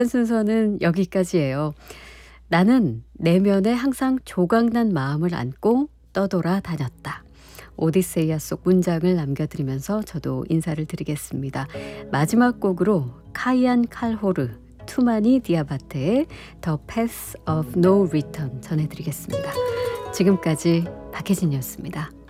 순서는 여기까지예요. 나는 내면에 항상 조각난 마음을 안고 떠돌아 다녔다. 오디세이아 속 문장을 남겨드리면서 저도 인사를 드리겠습니다. 마지막 곡으로 카이안 칼호르, 투마니 디아바테의 The Path of No Return 전해드리겠습니다. 지금까지 박혜진이었습니다.